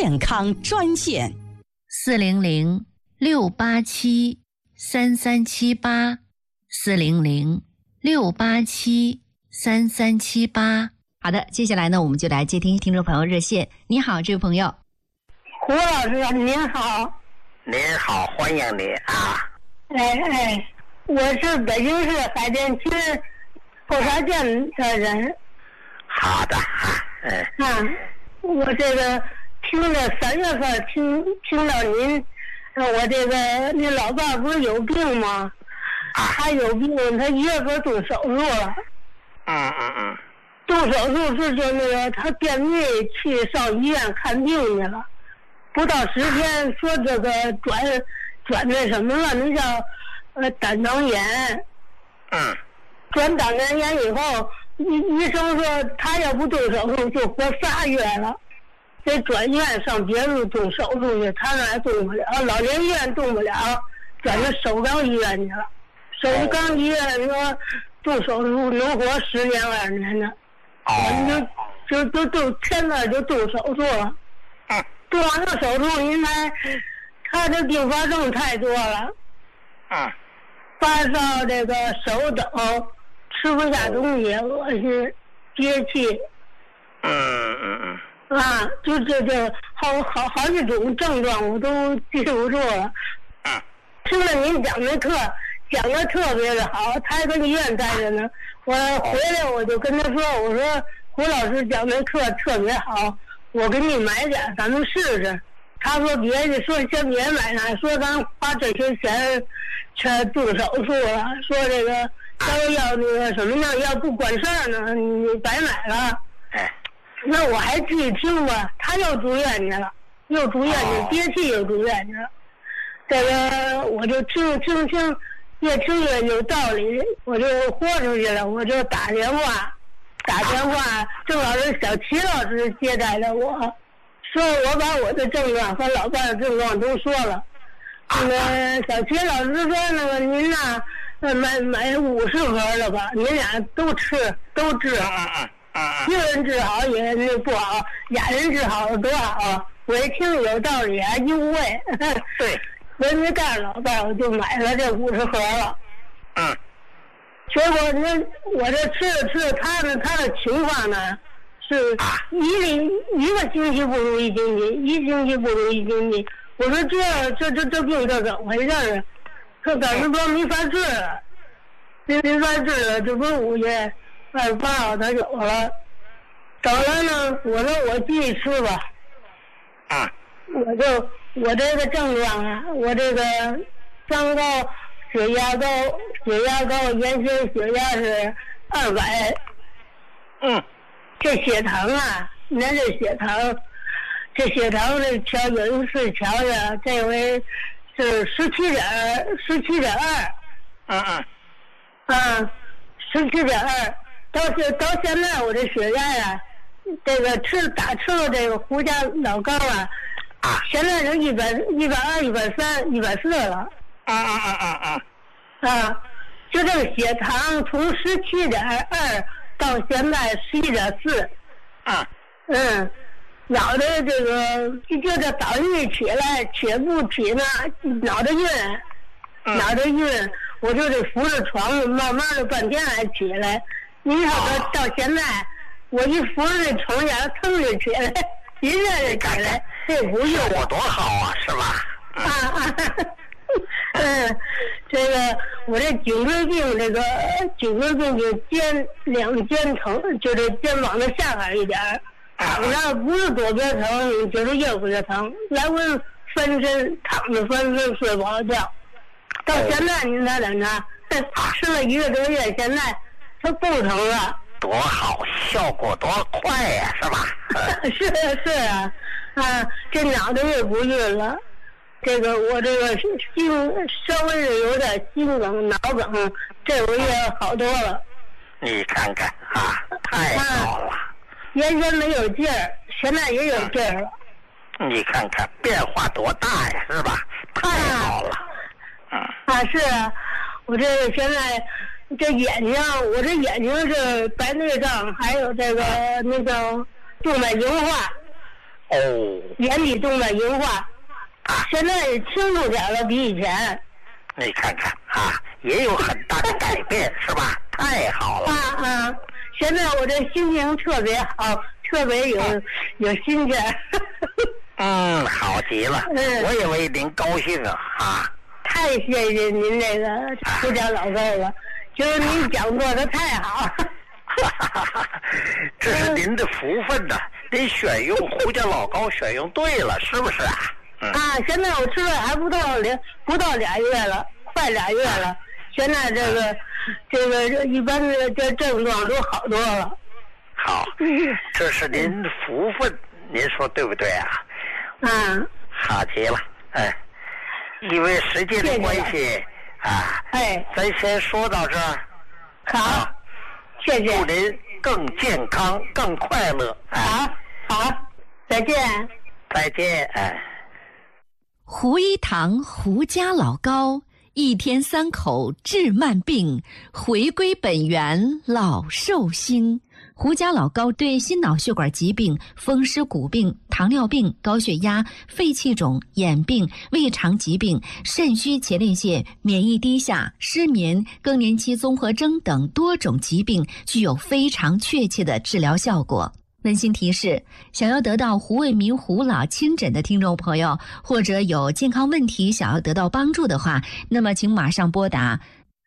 健康专线 400-687-3378，400-687-3378。好的，接下来呢，我们就来接听众朋友热线。你好，这位朋友。 胡老师，您好。 您好，欢迎你啊。 我是北京市海淀区后沙镇的人。 好的我这个听了3月份听到您，我这个您老伴不是有病吗？他有病，他1月份动手术了。动手术是就那个他便秘去上医院看病去了，不到10天说这个转那什么了，那叫胆囊炎。转胆囊炎以后，医生说他要不动手术就活3月了，得转院上别处动手术去，他那还动不了，老年医院动不了，转到首钢医院去了。首钢医院说动手术能活10年20年的，我们就现在就动手术了。动完了手术，因为他这并发症太多了。发烧，这个手抖，吃不下东西，恶心，憋气。就这好几种症状我都记不住了。听了您讲的课，讲的特别的好，他还跟医院待着呢。我回来我就跟他说，我说胡老师讲的课特别好，我给你买点，咱们试试。他说先别买了，说咱花这些钱全动手术了，说这个要那个什么呢，要不管事儿呢，你白买了。那我还继续听吧，他又住院去了，憋气又住院去了。这个我就听，越听越有道理，我就豁出去了，我就打电话，正好是小齐老师接待了我，说我把我的症状和老伴的症状都说了。那个小齐老师说，那个您呐，买50盒了吧，您俩都治。一个人治好也那不好，俩人治好了多好。我一听有道理啊，优惠。 对。 我没干老伴，我就买了这50盒了。结果我这吃了他的情况呢，是一个星期不如一星期，一星期不如一星期。我说这病这怎么回事啊？这感觉说没法治了，没法治了。这不是5月28号他走了，呢，我说我继续吃吧。我这个症状啊，我这个三高、血压高，原先血压是200。这血糖啊，您这血糖这调有一次调的，这回是17.2。17.2。到现在我这血压呀，这个打吃了这个胡家老膏啊。现在是120、130、140了。就这个血糖从17.2到现在11.4。脑袋这个就这早上一起来，起不起呢，脑袋晕，我就得扶着床，慢慢的半天还起来。你看到现在，我一扶着这床沿，腾就起来，一下就起来，这不用我多好啊，是吧？ 这个我这颈椎病就两肩疼，就这肩膀的下边一点，躺着不是左边疼就是右边疼，来回翻身，躺着翻身睡不好觉。到现在您才等着，吃了1个多月，现在它不疼了。 多好，效果多快呀，是吧？ 是啊，这脑袋也不晕了。这个我这个心稍微是有点心梗、脑梗，这回也好多了。 你看看太好了。 原先没有劲儿，现在也有劲儿了。 你看看变化多大呀，是吧？太好了。 是啊，我这现在这眼睛，我这眼睛是白内障，还有这个那叫动脉硬化。 眼底动了银花，现在清楚点了，比以前。 你看看啊，也有很大的改变，是吧？太好了。 现在我这心情特别好，特别有心情。 好极了。我也为您高兴啊。 太谢谢您这个胡家老高了，就是您讲座的太好。 这是您的福分呐，您选用胡家老高选用对了，是不是啊？ 现在我吃了还不到2月了，快2月了。现在这个一般的这症状都好多了。 好，这是您的福分，您说对不对啊？好极了。因为时间的关系咱先说到这儿。 好，谢谢。 祝您更健康，更快乐。 好，再见。 再见。 胡一堂胡家老高，1天3口治慢病，回归本源老寿星。胡家老高对心脑血管疾病、风湿骨病、糖尿病、高血压、肺气肿、眼病、胃肠疾病、肾虚前列腺、免疫低下、失眠、更年期综合征等多种疾病具有非常确切的治疗效果。温馨提示：想要得到胡卫民胡老亲诊的听众朋友，或者有健康问题想要得到帮助的话，那么请马上拨打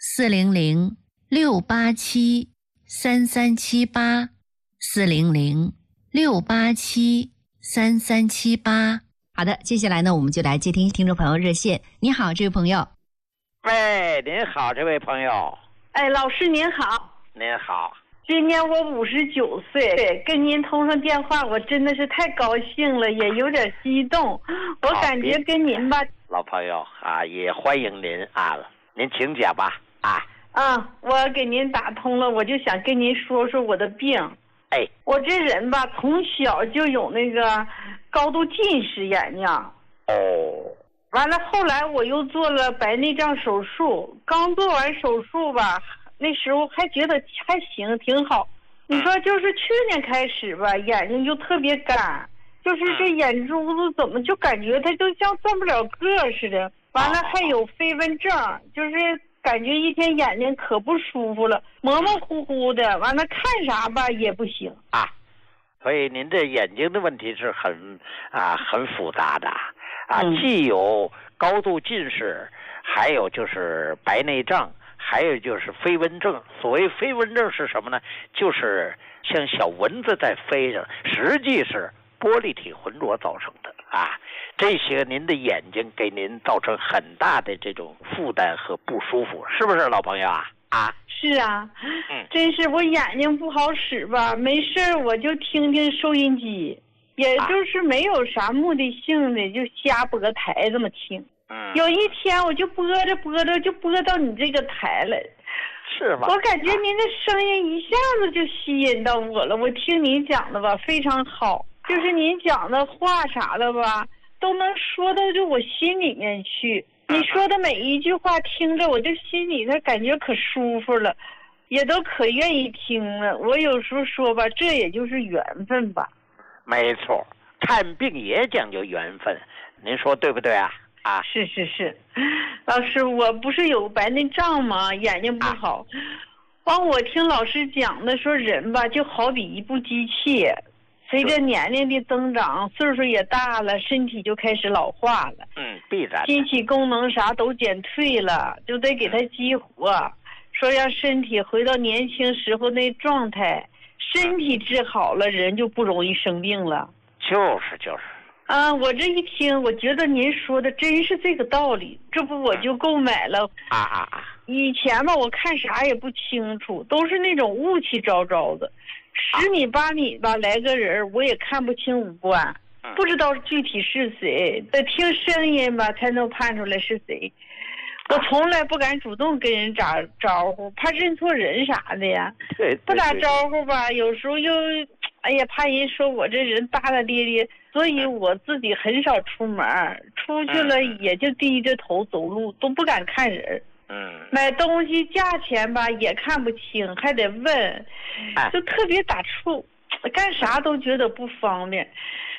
400-687-3378，400-687-3378。好的，接下来呢，我们就来接听众朋友热线。你好，这位朋友。 喂，您好，这位朋友。 老师您好。 您好。 今年我59岁，跟您通上电话，我真的是太高兴了，也有点激动。我感觉跟您吧， 老朋友也欢迎您您请讲吧。 我给您打通了，我就想跟您说说我的病。我这人吧，从小就有那个高度近视眼睛。完了，后来我又做了白内障手术，刚做完手术吧。那时候还觉得还行，挺好。你说就是去年开始吧，眼睛就特别干，就是这眼珠子怎么就感觉它就像转不了个似的。完了还有飞蚊症，就是感觉一天眼睛可不舒服了，模模糊糊的。完了看啥吧也不行。 所以您这眼睛的问题是很复杂的既有高度近视，还有就是白内障。还有就是飞蚊症。所谓飞蚊症是什么呢？就是像小蚊子在飞着，实际是玻璃体浑浊造成的这些您的眼睛给您造成很大的这种负担和不舒服，是不是老朋友是真是我眼睛不好使吧，没事我就听听收音机，也就是没有啥目的性的，就瞎拨台这么听。有一天我就拨着就拨到你这个台了， 是吧？ 我感觉您的声音一下子就吸引到我了。我听您讲的吧非常好，就是您讲的话啥的吧，都能说到就我心里面去。你说的每一句话听着我这心里头感觉可舒服了，也都可愿意听了。我有时候说吧，这也就是缘分吧。 没错，看病也讲究缘分，您说对不对是，老师，我不是有白内障吗？眼睛不好。我听老师讲的说，人吧就好比一部机器，随着年龄的增长，岁数也大了，身体就开始老化了。 必然。 机器功能啥都减退了，就得给它激活，说让身体回到年轻时候那状态。身体治好了，人就不容易生病了。 就是。 我这一听，我觉得您说的真是这个道理，这不我就购买了。以前吧，我看啥也不清楚，都是那种雾气昭昭的，10米8米吧，来个人我也看不清五官，不知道具体是谁，得听声音吧才能判出来是谁。我从来不敢主动跟人打招呼，怕认错人啥的呀。不打招呼吧，有时候又怕人说我这人大大咧咧，所以我自己很少出门，出去了也就低着头走路，都不敢看人。买东西价钱吧也看不清，还得问，就特别打怵，干啥都觉得不方便。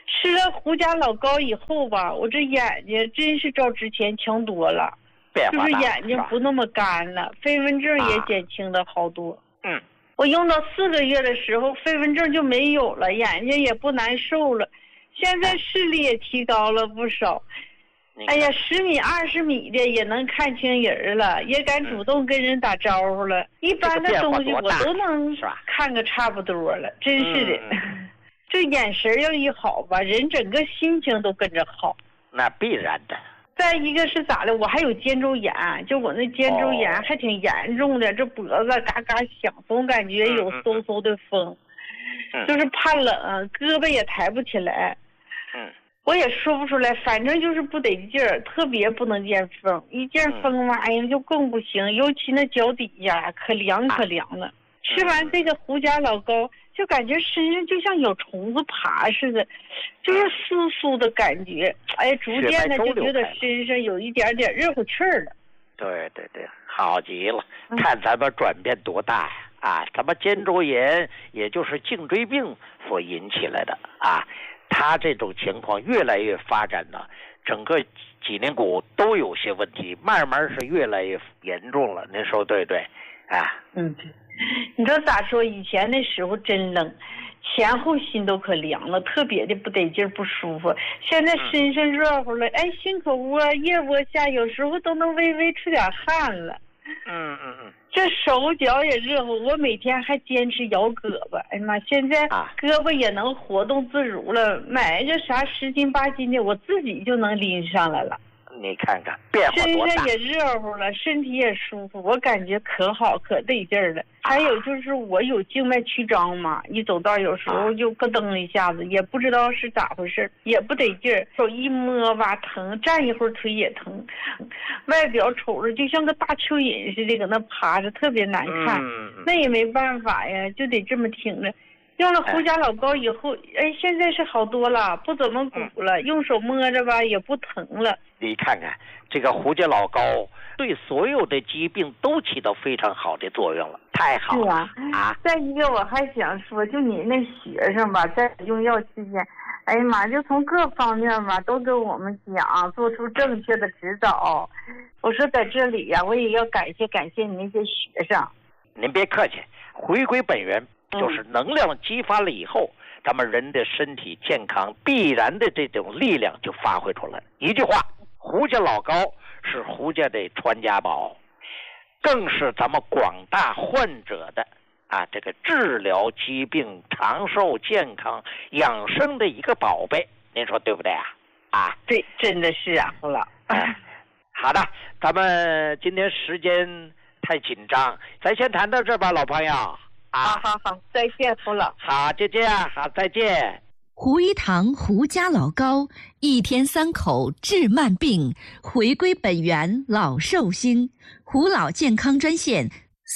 吃了胡家老膏以后吧，我这眼睛真是照之前强多了，就是眼睛不那么干了，飞蚊症也减轻的好多。我用到4个月的时候，飞蚊症就没有了，眼睛也不难受了，现在视力也提高了不少。哎呀，10米、20米的也能看清人了，也敢主动跟人打招呼了。一般的东西我都能看个差不多了，真是的。这眼神要一好吧，人整个心情都跟着好。 那必然的。 再一个是咋的，我还有肩周炎，就我那肩周炎还挺严重的，这脖子嘎嘎响，总感觉有嗖嗖的风，就是怕冷，胳膊也抬不起来。我也说不出来，反正就是不得劲儿，特别不能见风，一见风玩意就更不行，尤其那脚底下可凉可凉了。吃完这个胡家老膏，就感觉身上就像有虫子爬似的，就是酥酥的感觉。哎，逐渐的就觉得身上有一点点热乎气儿了。 对对对，好极了！看咱们转变多大呀！啊，咱们肩周炎也就是颈椎病所引起来的啊。他这种情况越来越发展呢，整个脊梁骨都有些问题，慢慢是越来越严重了。您说对不对？啊， 你说咋说？以前那时候真冷，前后心都可凉了，特别的不得劲不舒服。现在身上热乎了，哎，心口窝、腋窝下有时候都能微微出点汗了。这手脚也热乎，我每天还坚持摇胳膊。哎呀妈，现在胳膊也能活动自如了，买一个啥10斤8斤的，我自己就能拎上来了。 你看看变化多大， 身上也热乎了，身体也舒服，我感觉可好可得劲儿了。还有就是我有静脉曲张嘛，一走道有时候就咯噔一下子，也不知道是咋回事，也不得劲儿，手一摸吧疼，站一会儿腿也疼，外表瞅着就像个大蚯蚓似的搁那趴着，特别难看。那也没办法呀，就得这么挺着。用了胡家老膏以后，哎，现在是好多了，不怎么鼓了，用手摸着吧也不疼了。 你看看这个胡家老膏对所有的疾病都起到非常好的作用了，太好了啊！ 再一个我还想说，就你那学生吧，在用药期间，哎呀妈，就从各方面吧都跟我们讲，做出正确的指导。我说在这里呀，我也要感谢你那些学生。 您别客气，回归本源。就是能量激发了以后，咱们人的身体健康必然的这种力量就发挥出来。一句话，胡家老膏是胡家的传家宝，更是咱们广大患者的这个治疗疾病、长寿健康、养生的一个宝贝。您说对不对啊？ 对，真的是啊，了。 好的，咱们今天时间太紧张，咱先谈到这吧，老朋友。 好，再见，胡老。 好，就这样，好，再见。 胡一堂胡家老膏，1天3口治慢病，回归本源老寿星。胡老健康专线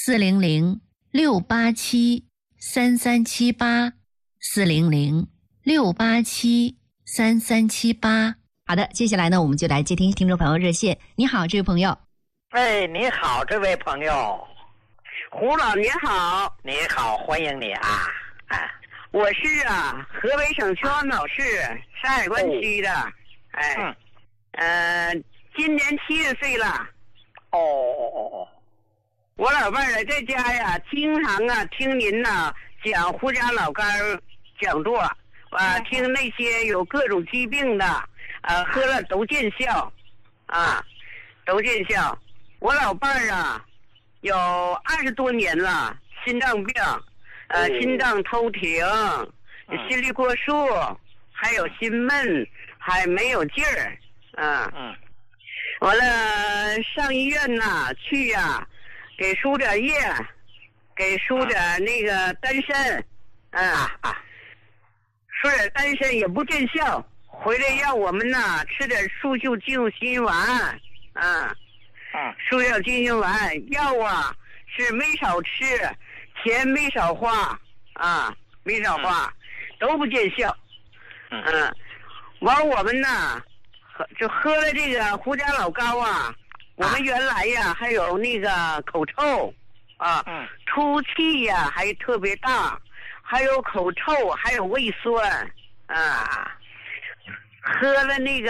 400-687-3378，400-687-3378。好的，接下来呢，我们就来接听听众朋友热线。你好，这位朋友。 哎，你好，这位朋友。 胡老你好， 你好，欢迎你啊！ 我是河北省秦皇岛市山海关区的，今年70岁了。我老伴儿在家呀，经常听您讲胡家老膏讲座，听那些有各种疾病的，喝了都见效，都见效。我老伴儿有20多年了，心脏病，心脏偷停，心率过速，还有心闷，还没有劲儿，完了上医院去给输点液，给输点那个丹参，输点丹参也不见效，回来让我们吃点速效救心丸，速效救心丸药是没少吃，钱没少花，没少花，都不见效，完我们就喝了这个胡家老膏我们原来还有那个口臭出气还特别大，还有口臭，还有胃酸喝了那个